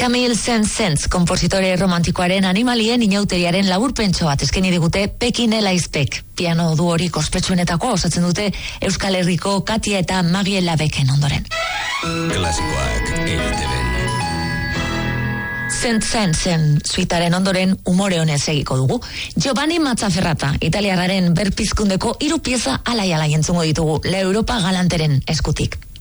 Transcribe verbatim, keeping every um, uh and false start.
Camille Saint-Saëns, kompositore romantikoaren animalien inauteriaren laburpentso bat eskaini digute Pekin Elaizpek. Piano du hori ospetsuenetakoa osatzen dute Euskal Herriko Katia eta Magien Labeken ondoren. Klasikoak E I Te Ben. Saint-Saënsen suitaren ondoren umore honez egiko dugu. Giovanni Mazzaferrata, italiarraren berpizkundeko hiru pieza alai-alai entzungo ditugu, La Europa galanteren eskutik.